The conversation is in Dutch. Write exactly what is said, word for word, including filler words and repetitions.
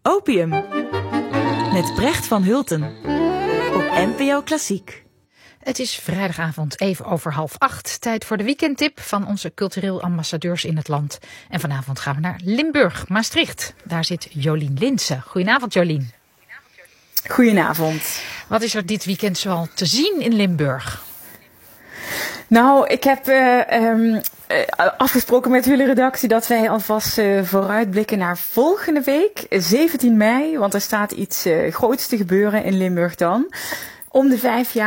Opium. Met Brecht van Hulten. Op N P O Klassiek. Het is vrijdagavond even over half acht. Tijd voor de weekendtip van onze cultureel ambassadeurs in het land. En vanavond gaan we naar Limburg, Maastricht. Daar zit Jolien Linssen. Goedenavond Jolien. Goedenavond. Wat is er dit weekend zoal te zien in Limburg? Nou, ik heb uh, um, uh, afgesproken met jullie redactie dat wij alvast uh, vooruitblikken naar volgende week, zeventien mei. Want er staat iets uh, groots te gebeuren in Limburg dan. Om de vijf jaar